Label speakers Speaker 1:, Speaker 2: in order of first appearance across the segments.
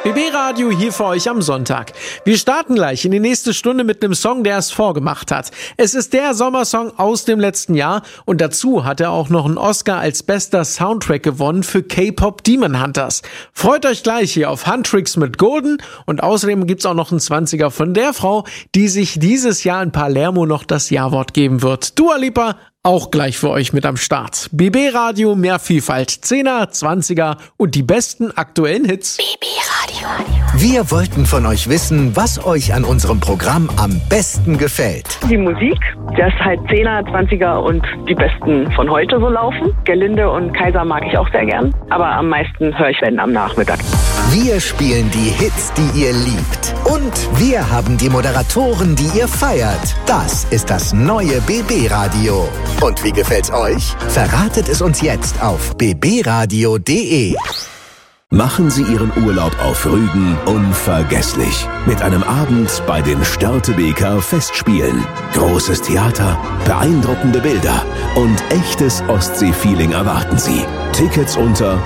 Speaker 1: BB Radio hier für euch am Sonntag. Wir starten gleich in die nächste Stunde mit einem Song, der es vorgemacht hat. Es ist der Sommersong aus dem letzten Jahr und dazu hat er auch noch einen Oscar als bester Soundtrack gewonnen für K-Pop Demon Hunters. Freut euch gleich hier auf Huntrix mit Golden und außerdem gibt's auch noch einen 20er von der Frau, die sich dieses Jahr in Palermo noch das Ja-Wort geben wird. Dua Lipa auch gleich für euch mit am Start. BB Radio, mehr Vielfalt, 10er, 20er und die besten aktuellen Hits.
Speaker 2: BB Radio.
Speaker 3: Wir wollten von euch wissen, was euch an unserem Programm am besten gefällt.
Speaker 4: Die Musik, dass halt 10er, 20er und die besten von heute so laufen. Gerlinde und Kaiser mag ich auch sehr gern, aber am meisten höre ich wenn am Nachmittag.
Speaker 3: Wir spielen die Hits, die ihr liebt. Und wir haben die Moderatoren, die ihr feiert. Das ist das neue BB Radio. Und wie gefällt's euch? Verratet es uns jetzt auf bbradio.de.
Speaker 5: Machen Sie Ihren Urlaub auf Rügen unvergesslich. Mit einem Abend bei den Störtebeker Festspielen. Großes Theater, beeindruckende Bilder und echtes Ostsee-Feeling erwarten Sie. Tickets unter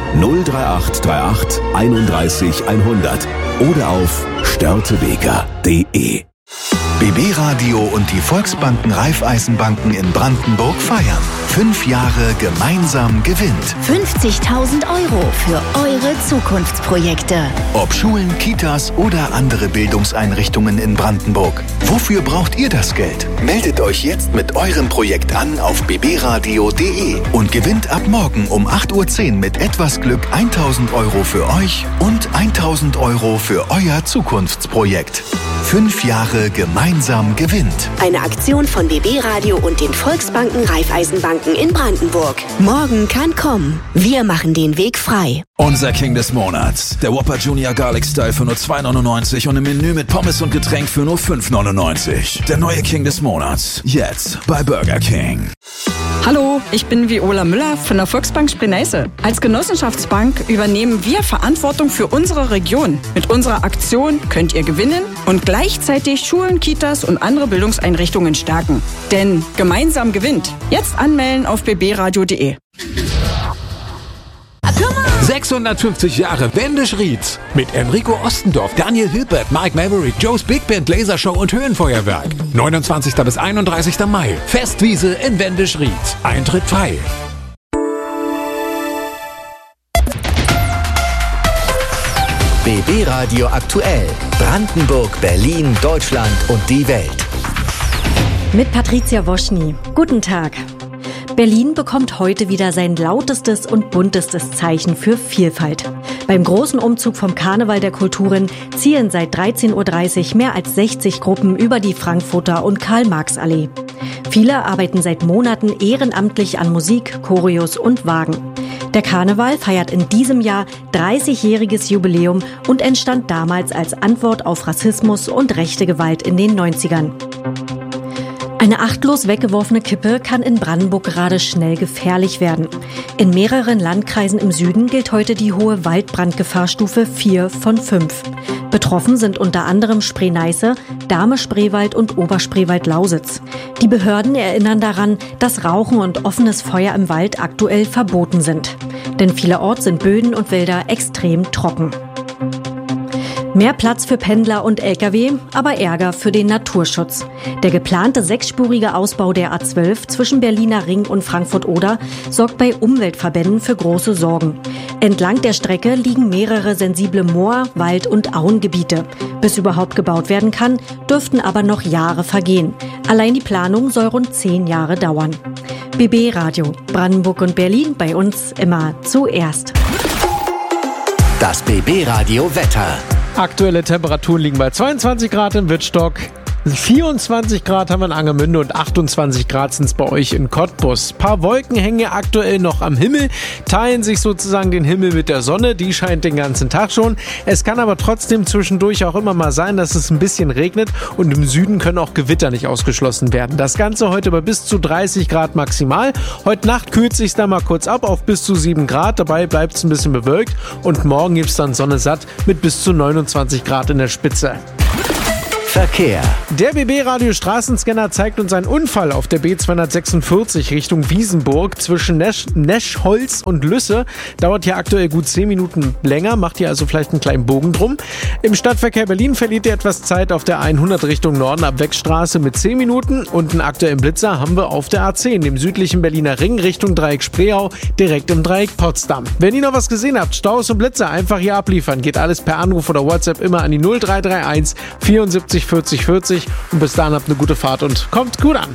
Speaker 5: 03838 31 100 oder auf störtebeker.de.
Speaker 3: BB Radio und die Volksbanken Raiffeisenbanken in Brandenburg feiern. 5 Jahre gemeinsam gewinnt.
Speaker 2: 50.000 € für eure Zukunftsprojekte.
Speaker 3: Ob Schulen, Kitas oder andere Bildungseinrichtungen in Brandenburg. Wofür braucht ihr das Geld? Meldet euch jetzt mit eurem Projekt an auf bbradio.de und gewinnt ab morgen um 8:10 Uhr mit etwas Glück 1.000 € für euch und 1.000 € für euer Zukunftsprojekt. 5 Jahre gemeinsam gewinnt.
Speaker 2: Eine Aktion von BB Radio und den Volksbanken Raiffeisenbanken in Brandenburg. Morgen kann kommen. Wir machen den Weg frei.
Speaker 6: Unser King des Monats. Der Whopper Junior Garlic Style für nur 2,99 und im Menü mit Pommes und Getränk für nur 5,99. Der neue King des Monats. Jetzt bei Burger King.
Speaker 7: Hallo, ich bin Viola Müller von der Volksbank Spree-Neiße. Als Genossenschaftsbank übernehmen wir Verantwortung für unsere Region. Mit unserer Aktion könnt ihr gewinnen und gleichzeitig Schulen, Kitas und andere Bildungseinrichtungen stärken. Denn gemeinsam gewinnt. Jetzt anmelden auf bbradio.de.
Speaker 8: 650 Jahre Wendisch-Rietz mit Enrico Ostendorf, Daniel Hilbert, Mike Maverick, Joe's Big Band, Lasershow und Höhenfeuerwerk. 29. bis 31. Mai. Festwiese in Wendisch-Rietz. Eintritt frei.
Speaker 3: BB Radio aktuell. Brandenburg, Berlin, Deutschland und die Welt.
Speaker 9: Mit Patricia Woschny. Guten Tag. Berlin bekommt heute wieder sein lautestes und buntestes Zeichen für Vielfalt. Beim großen Umzug vom Karneval der Kulturen ziehen seit 13:30 Uhr mehr als 60 Gruppen über die Frankfurter und Karl-Marx-Allee. Viele arbeiten seit Monaten ehrenamtlich an Musik, Choreos und Wagen. Der Karneval feiert in diesem Jahr 30-jähriges Jubiläum und entstand damals als Antwort auf Rassismus und rechte Gewalt in den 90ern. Eine achtlos weggeworfene Kippe kann in Brandenburg gerade schnell gefährlich werden. In mehreren Landkreisen im Süden gilt heute die hohe Waldbrandgefahrstufe 4 von 5. Betroffen sind unter anderem Spree-Neiße, Dahme-Spreewald und Oberspreewald-Lausitz. Die Behörden erinnern daran, dass Rauchen und offenes Feuer im Wald aktuell verboten sind. Denn vielerorts sind Böden und Wälder extrem trocken. Mehr Platz für Pendler und Lkw, aber Ärger für den Naturschutz. Der geplante 6-spurige Ausbau der A12 zwischen Berliner Ring und Frankfurt-Oder sorgt bei Umweltverbänden für große Sorgen. Entlang der Strecke liegen mehrere sensible Moor-, Wald- und Auengebiete. Bis überhaupt gebaut werden kann, dürften aber noch Jahre vergehen. Allein die Planung soll rund 10 Jahre dauern. BB Radio, Brandenburg und Berlin, bei uns immer zuerst.
Speaker 3: Das BB Radio Wetter.
Speaker 1: Aktuelle Temperaturen liegen bei 22 Grad in Wittstock, 24 Grad haben wir in Angermünde und 28 Grad sind es bei euch in Cottbus. Paar Wolken hängen aktuell noch am Himmel, teilen sich sozusagen den Himmel mit der Sonne, die scheint den ganzen Tag schon. Es kann aber trotzdem zwischendurch auch immer mal sein, dass es ein bisschen regnet und im Süden können auch Gewitter nicht ausgeschlossen werden. Das Ganze heute bei bis zu 30 Grad maximal. Heute Nacht kühlt sich da mal kurz ab auf bis zu 7 Grad, dabei bleibt es ein bisschen bewölkt und morgen gibt es dann Sonne satt mit bis zu 29 Grad in der Spitze.
Speaker 3: Verkehr.
Speaker 1: Der BB-Radio Straßenscanner zeigt uns einen Unfall auf der B246 Richtung Wiesenburg zwischen Neschholz und Lüsse. Dauert hier aktuell gut 10 Minuten länger, macht hier also vielleicht einen kleinen Bogen drum. Im Stadtverkehr Berlin verliert ihr etwas Zeit auf der 100 Richtung Norden ab Weckstraße mit 10 Minuten und einen aktuellen Blitzer haben wir auf der A10 im südlichen Berliner Ring Richtung Dreieck Spreeau, direkt im Dreieck Potsdam. Wenn ihr noch was gesehen habt, Staus und Blitzer, einfach hier abliefern. Geht alles per Anruf oder WhatsApp immer an die 0331 74 40 40 und bis dahin habt eine gute Fahrt und kommt gut an.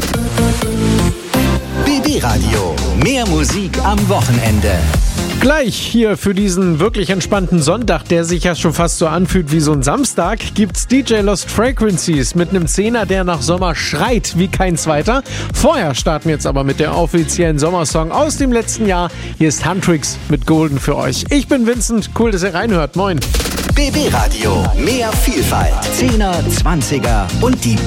Speaker 3: BB Radio. Mehr Musik am Wochenende.
Speaker 1: Gleich hier für diesen wirklich entspannten Sonntag, der sich ja schon fast so anfühlt wie so ein Samstag, gibt's DJ Lost Frequencies mit einem Zehner, der nach Sommer schreit wie kein zweiter. Vorher starten wir jetzt aber mit der offiziellen Sommersong aus dem letzten Jahr. Hier ist Huntrix mit Golden für euch. Ich bin Vincent, cool, dass ihr reinhört. Moin.
Speaker 3: BB Radio. Mehr Vielfalt. 10er, 20er und die